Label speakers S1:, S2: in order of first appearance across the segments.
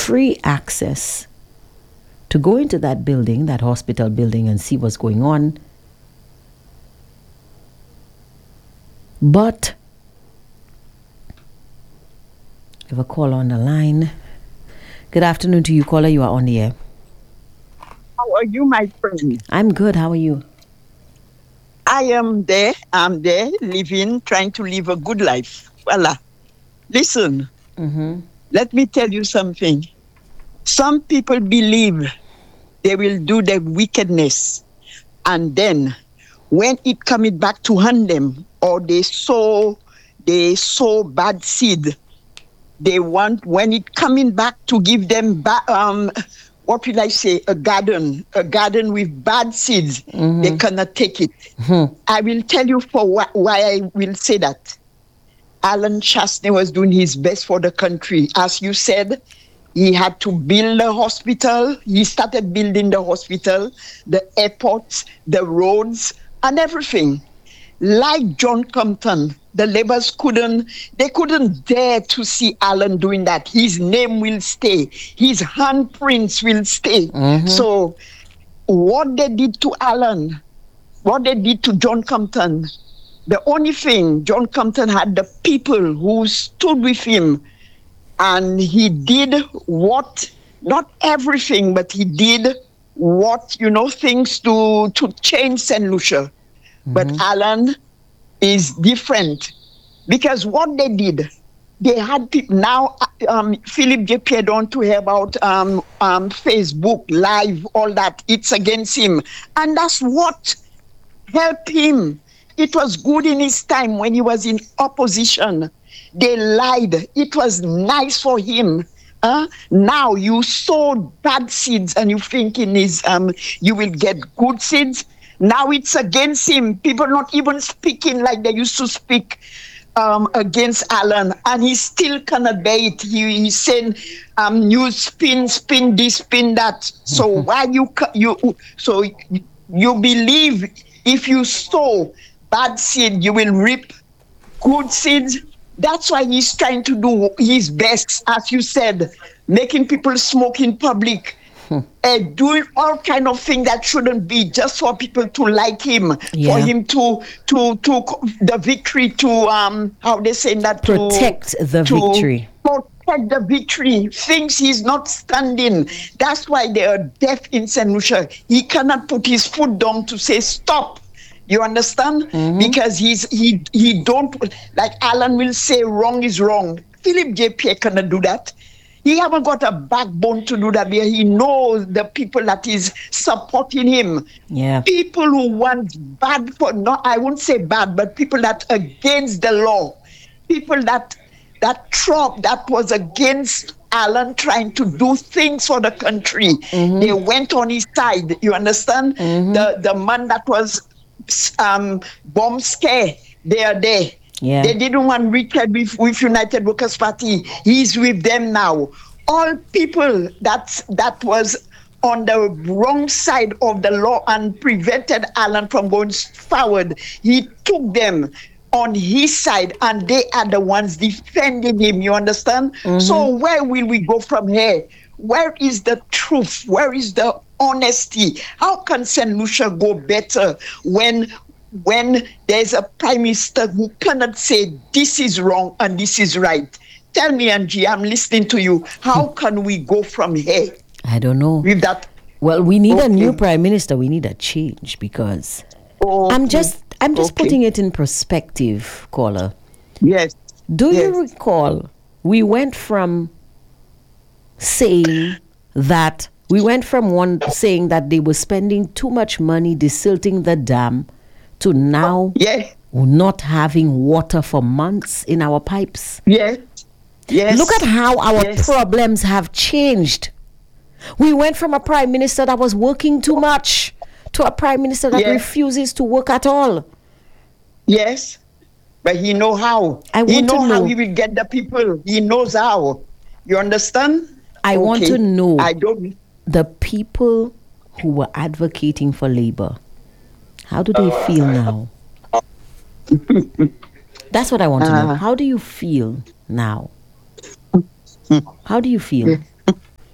S1: free access to go into that building, that hospital building, and see what's going on. But we have a caller on the line. Good afternoon to you, caller. You are on the air.
S2: How are you, my friend?
S1: I'm good. How are you?
S2: I am there. I'm there, living, trying to live a good life. Voila. Listen, let me tell you something. Some people believe they will do their wickedness, and then when it coming back to hunt them, or they sow bad seed, they want, when it coming back to give them what will I say, a garden with bad seeds, they cannot take it. I will tell you why I will say that. Alan Chastanet was doing his best for the country. As you said, he had to build a hospital. He started building the hospital, the airports, the roads, and everything. Like John Compton, the Labours couldn't dare to see Alan doing that. His name will stay. His handprints will stay. So what they did to Alan, what they did to John Compton, the only thing, John Compton had the people who stood with him, and he did what, not everything, but he did what, things to change St. Lucia. But Alan is different, because what they did, they had people. Now, Philip J. Pierre don't to hear about Facebook Live, all that. It's against him. And that's what helped him. It was good in his time when he was in opposition. They lied. It was nice for him. Now you sow bad seeds and you thinking you will get good seeds. Now it's against him. People not even speaking like they used to speak against Alan, and he still cannot bear it. He's saying, you spin this, spin that. So why you believe if you sow bad seed, you will reap good seeds? That's why he's trying to do his best, as you said, making people smoke in public. Doing all kind of things that shouldn't be, just for people to like him, for him to the victory, to how they say that,
S1: protect the victory.
S2: Protect the victory. Things he's not standing. That's why they are deaf in St. Lucia. He cannot put his foot down to say stop. You understand? Because he don't, like Alan will say wrong is wrong. Philip J. Pierre cannot do that. He haven't got a backbone to do that. He knows the people that is supporting him.
S1: Yeah.
S2: People who want bad, I won't say bad, but people that against the law. People that Trump, that was against Alan trying to do things for the country. They went on his side. You understand? The man that was bomb scare, they are there.
S1: Yeah.
S2: They didn't want Richard with United Workers' Party. He's with them now. All people that was on the wrong side of the law and prevented Alan from going forward, he took them on his side, and they are the ones defending him. You understand? So where will we go from here? Where is the truth? Where is the honesty? How can St. Lucia go better when there's a prime minister who cannot say this is wrong and this is right? Tell me, Angie, I'm listening to you. How can we go from here?
S1: I don't know.
S2: With that,
S1: well, we need a new prime minister. We need a change, because I'm just putting it in perspective, caller.
S2: Yes.
S1: Do you recall we went from saying that saying that they were spending too much money desilting the dam, to now not having water for months in our pipes?
S2: Yes.
S1: Look at how our problems have changed. We went from a prime minister that was working too much to a prime minister that refuses to work at all.
S2: Yes, but he knows how. He knows how he will get the people. He knows how. You understand?
S1: I want to know the people who were advocating for Labour. How do they feel now? That's what I want to know. How do you feel now? How do you feel?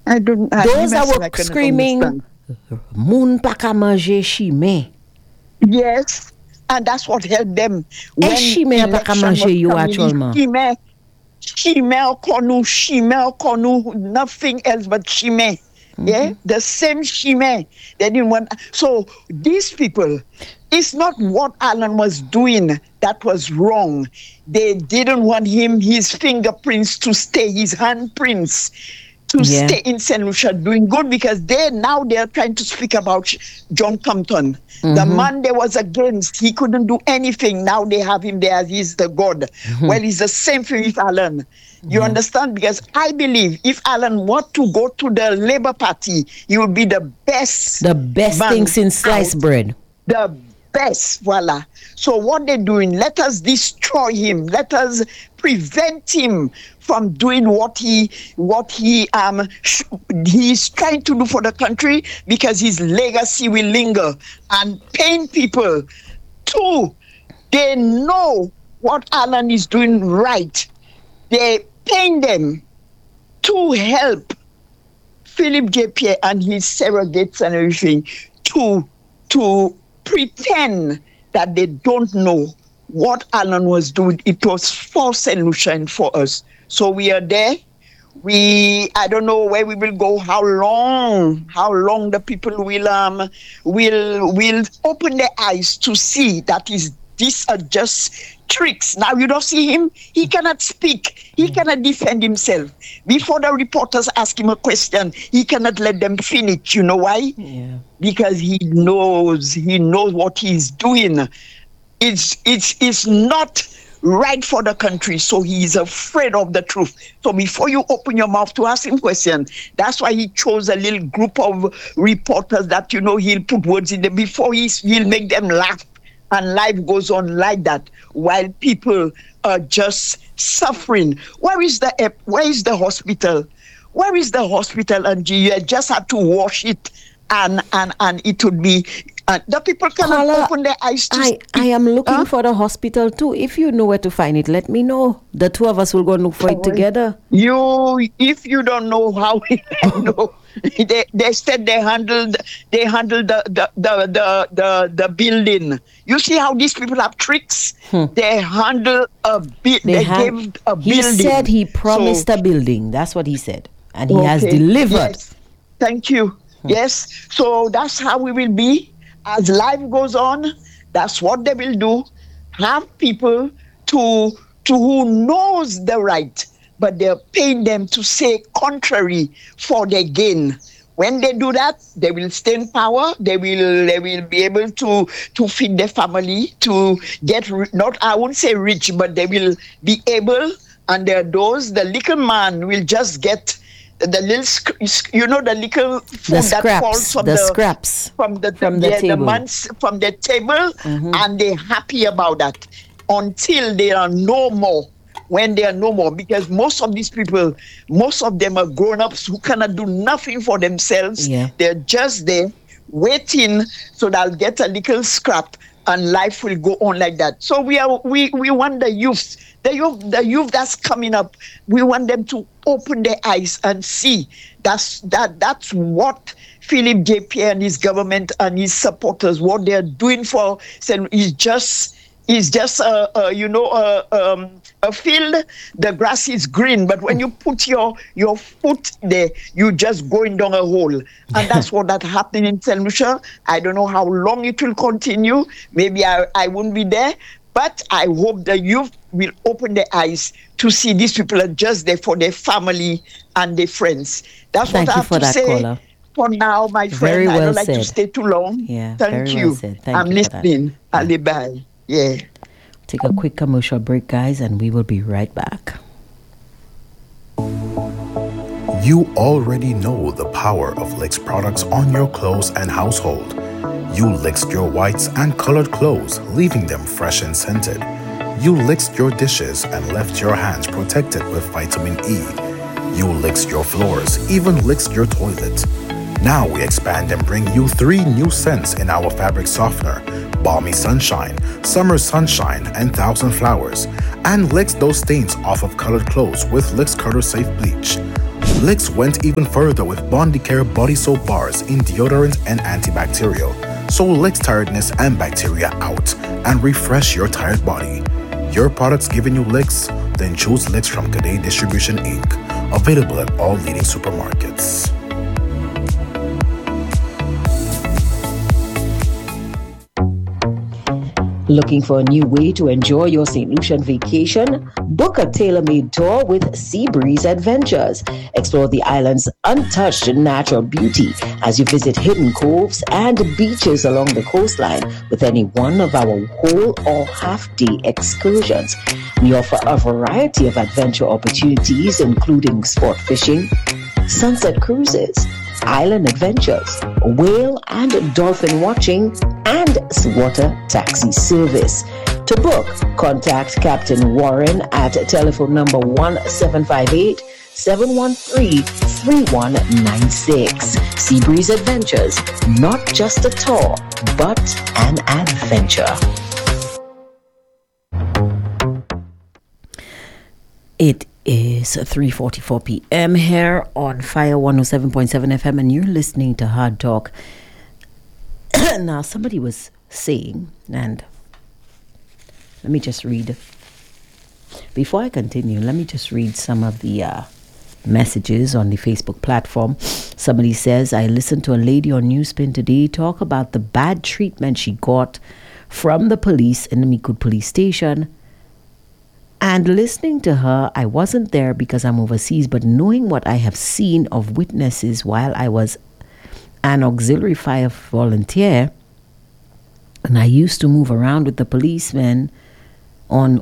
S2: I don't.
S1: Those that were screaming, "Moun pa ka manje chimè."
S2: Yes, and that's what helped them.
S1: When chimè pa ka manje yo actuellement.
S2: Chimè konu, nothing else but chimè. Yeah, the same chimè. They didn't want. So these people, it's not what Alan was doing that was wrong. They didn't want his fingerprints to stay, his handprints to stay in St. Lucia doing good, because they're trying to speak about John Compton. The man they was against, he couldn't do anything. Now they have him there as he's the God. Well, it's the same thing with Alan. You understand? Because I believe if Alan want to go to the Labour Party, he will be the best.
S1: The best thing since sliced bread.
S2: The best, voila. So what they're doing, let us destroy him. Let us prevent him from doing what he's trying to do for the country, because his legacy will linger and pain people. Two, they know what Alan is doing right. They pain them to help Philip J. Pierre and his surrogates and everything to pretend that they don't know what Alan was doing. It was for St. Lucia and for us. So we are there. I don't know where we will go, how long the people will open their eyes to see that these are just tricks. Now you don't see him, he cannot speak, he cannot defend himself. Before the reporters ask him a question, he cannot let them finish. You know why?
S1: Yeah.
S2: Because he knows what he's doing. It's not right for the country, so he is afraid of the truth. So before you open your mouth to ask him questions, that's why he chose a little group of reporters that he'll put words in there before he'll make them laugh, and life goes on like that while people are just suffering. Where is the hospital? Where is the hospital? And you just have to wash it, and it would be. The people cannot open their eyes to
S1: I am looking for the hospital too. If you know where to find it, let me know. The two of us will go and look for it together.
S2: If you don't know how, they said they handled the building. You see how these people have tricks? They handle gave a building.
S1: He said he promised a building. That's what he said, and he has delivered.
S2: Yes. Thank you. Yes. So that's how we will be. As life goes on, that's what they will do. Have people to who knows the right, but they're paying them to say contrary for their gain. When they do that, they will stay in power. They will be able to feed their family, to get I won't say rich, but they will be able. And the little man will just get the little, the little food that falls from the
S1: scraps
S2: from the table, and they're happy about that until they are no more. When they are no more, because most of these people, most of them are grown-ups who cannot do nothing for themselves. Yeah. They're just there waiting so they'll get a little scrap, and life will go on like that. So we want the youth that's coming up. We want them to open their eyes and see that's what Philip J. Pierre and his government and his supporters, what they're doing for is just a field. The grass is green, but when you put your foot there, you just going down a hole. And that's what that happened in St. Lucia. I don't know how long it will continue. Maybe I won't be there, but I hope the youth will open their eyes to see these people are just there for their family and their friends. That's what I have to say. Caller. For now, my friend, I don't like to stay too long.
S1: Yeah,
S2: Thank you. I'm listening. Alibi. Yeah.
S1: Take a quick commercial break, guys, and we will be right back.
S3: You already know the power of Licks products on your clothes and household. You licked your whites and colored clothes, leaving them fresh and scented. You licked your dishes and left your hands protected with vitamin E. You licked your floors, even licked your toilet. Now we expand and bring you 3 new scents in our fabric softener: Balmy Sunshine, Summer Sunshine, and Thousand Flowers. And licks those stains off of colored clothes with Licks Color Safe Bleach. Licks went even further with Bondicare body soap bars in deodorant and antibacterial. So Licks tiredness and bacteria out and refresh your tired body. Your products giving you licks? Then choose Licks from Cadet Distribution Inc. Available at all leading supermarkets.
S1: Looking for a new way to enjoy your St. Lucian vacation? Book a tailor-made tour with Seabreeze Adventures. Explore the island's untouched natural beauty as you visit hidden coves and beaches along the coastline with any one of our whole or half-day excursions. We offer a variety of adventure opportunities, including sport fishing, sunset cruises, island adventures, whale and dolphin watching, and water taxi service. To book, contact Captain Warren at telephone number 1758-713-3196. Seabreeze Adventures, not just a tour, but an adventure. It is 3:44 p.m. here on Fire 107.7 FM, and you're listening to Hard Talk. Now, somebody was saying, and let me just read. Before I continue, let me just read some of the messages on the Facebook platform. Somebody says, I listened to a lady on Newspin today talk about the bad treatment she got from the police in the Micoud police station. And listening to her, I wasn't there because I'm overseas, but knowing what I have seen of witnesses while I was an auxiliary fire volunteer, and I used to move around with the policemen on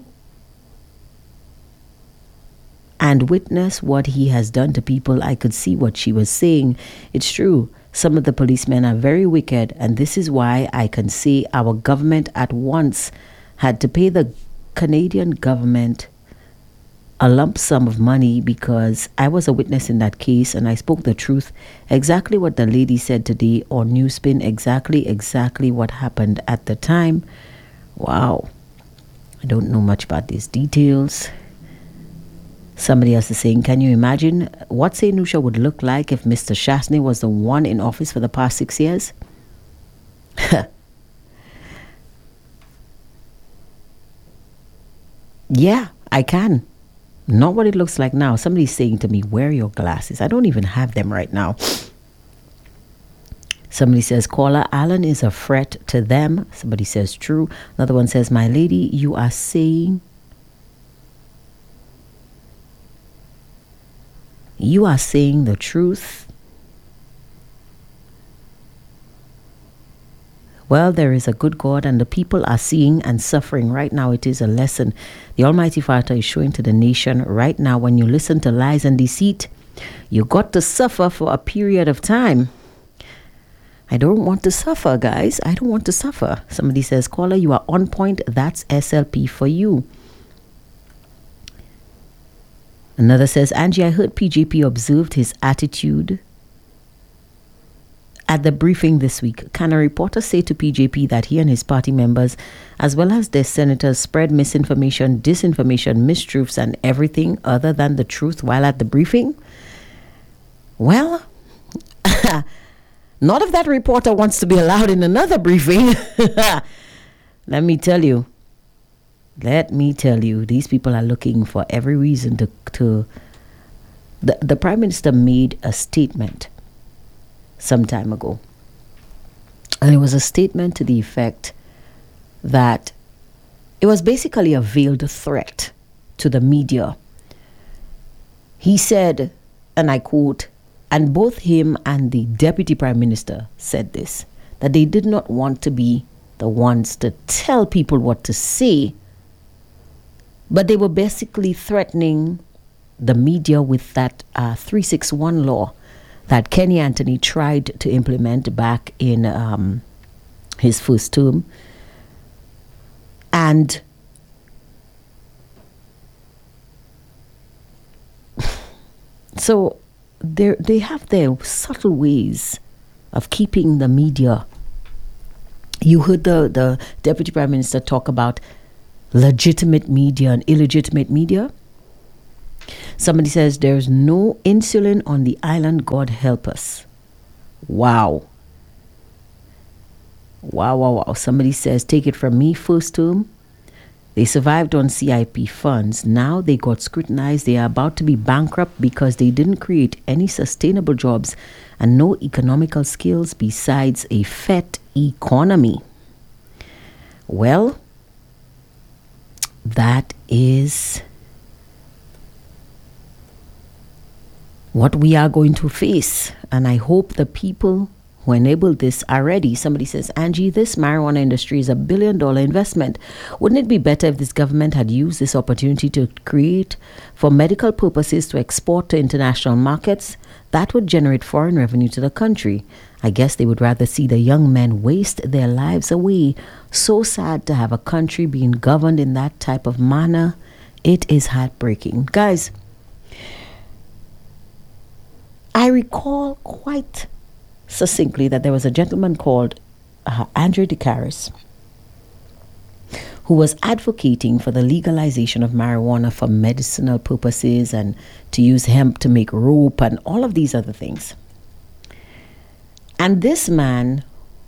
S1: and witness what he has done to people, I could see what she was saying. It's true. Some of the policemen are very wicked, and this is why I can say our government at once had to pay the Canadian government a lump sum of money, because I was a witness in that case and I spoke the truth. Exactly what the lady said today on Newspin, exactly what happened at the time. Wow. I don't know much about these details. Somebody else is saying, can you imagine what St. Lucia would look like if Mr. Chasney was the one in office for the past 6 years? Yeah, I can. Not what it looks like now. Somebody's saying to me, wear your glasses. I don't even have them right now. Somebody says, caller, Alan is a threat to them. Somebody says, true. Another one says, my lady, you are saying the truth. Well, there is a good God, and the people are seeing and suffering right now. It is a lesson the Almighty Father is showing to the nation right now. When you listen to lies and deceit, you got to suffer for a period of time. I don't want to suffer, guys. I don't want to suffer. Somebody says, caller, you are on point. That's SLP for you. Another says, Angie, I heard PJP observed his attitude at the briefing this week. Can a reporter say to PJP that he and his party members, as well as their senators, spread misinformation, disinformation, mistruths, and everything other than the truth while at the briefing? Well, not if that reporter wants to be allowed in another briefing. Let me tell you, these people are looking for every reason to the Prime Minister made a statement some time ago, and it was a statement to the effect that it was basically a veiled threat to the media. He said, and I quote, and both him and the Deputy Prime Minister said this, that they did not want to be the ones to tell people what to say, but they were basically threatening the media with that 361 law that Kenny Anthony tried to implement back in his first term. And so they have their subtle ways of keeping the media. You heard the Deputy Prime Minister talk about legitimate media and illegitimate media. Somebody says there's no insulin on the island. God help us. Wow. Wow. Somebody says, take it from me, first term. They survived on CIP funds. Now they got scrutinized. They are about to be bankrupt because they didn't create any sustainable jobs and no economical skills besides a fat economy. Well, that is what we are going to face. And I hope the people who enabled this are ready. Somebody says, Angie, this marijuana industry is $1 billion investment. Wouldn't it be better if this government had used this opportunity to create for medical purposes to export to international markets? That would generate foreign revenue to the country. I guess they would rather see the young men waste their lives away. So sad to have a country being governed in that type of manner. It is heartbreaking. Guys, I recall quite succinctly that there was a gentleman called Andre DeCaris who was advocating for the legalization of marijuana for medicinal purposes and to use hemp to make rope and all of these other things. And this man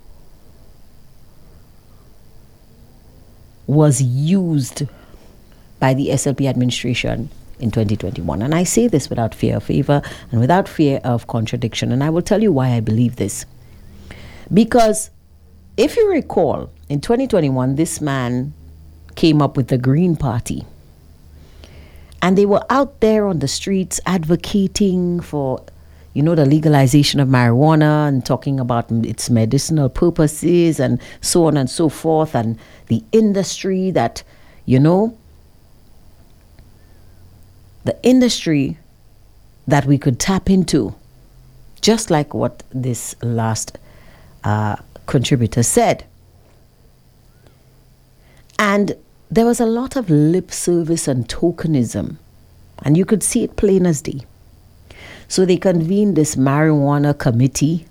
S1: was used by the SLP administration in 2021. And I say this without fear of favor and without fear of contradiction. And I will tell you why I believe this. Because if you recall, in 2021, this man came up with the Green Party. And they were out there on the streets advocating for, the legalization of marijuana and talking about its medicinal purposes and so on and so forth. And the industry that, the industry that we could tap into, just like what this last contributor said. And there was a lot of lip service and tokenism, and you could see it plain as day. So they convened this marijuana committee,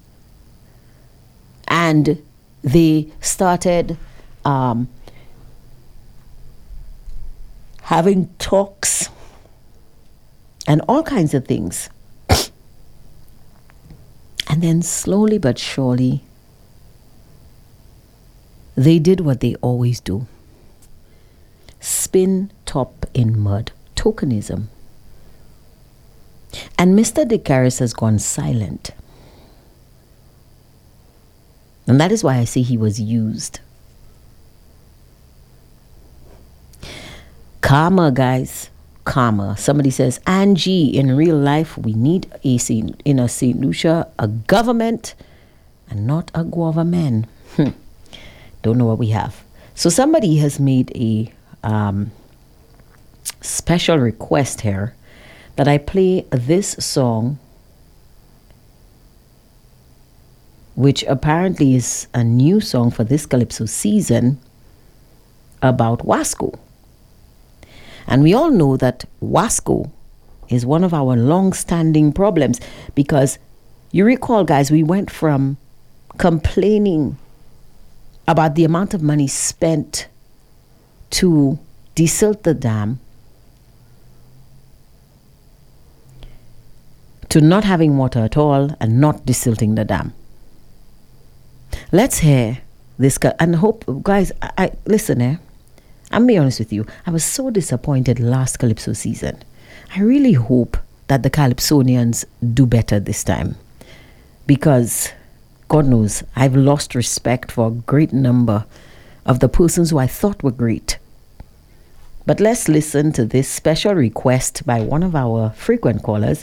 S1: and they started having talks and all kinds of things. And then slowly but surely, they did what they always do. Spin top in mud. Tokenism. And Mr. DeCaris has gone silent. And that is why I say he was used. Karma, guys. Karma. Somebody says, Angie, in real life, we need in a St. Lucia, a government and not a government. Don't know what we have. So somebody has made a special request here that I play this song, which apparently is a new song for this Calypso season, about Wasco. And we all know that Wasco is one of our long-standing problems, because you recall, guys, we went from complaining about the amount of money spent to desilt the dam to not having water at all and not desilting the dam. Let's hear this, and hope, guys, I listen, I'm be honest with you, I was so disappointed last Calypso season. I really hope that the Calypsonians do better this time, because God knows I've lost respect for a great number of the persons who I thought were great. But let's listen to this special request by one of our frequent callers.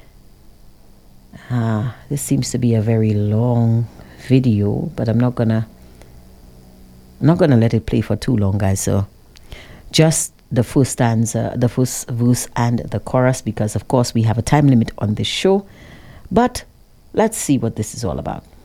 S1: This seems to be a very long video, but I'm not gonna let it play for too long, guys. So just the first stanza, the first verse and the chorus, because of course we have a time limit on this show. But let's see what this is all about.